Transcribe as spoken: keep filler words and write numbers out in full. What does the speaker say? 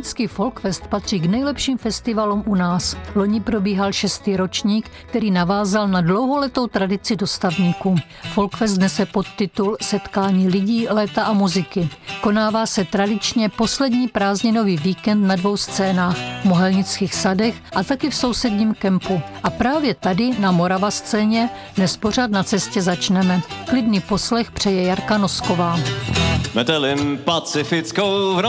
Mohelnický Folkfest patří k nejlepším festivalům u nás. Loni probíhal šestý ročník, který navázal na dlouholetou tradici dostavníků. Folkfest nese podtitul Setkání lidí, léta a muziky. Konává se tradičně poslední prázdninový víkend na dvou scénách, v Mohelnických sadech a taky v sousedním kempu. A právě tady na Morava scéně dnes pořád na cestě začneme. Klidný poslech přeje Jarka Nosková. Metelím pacifickou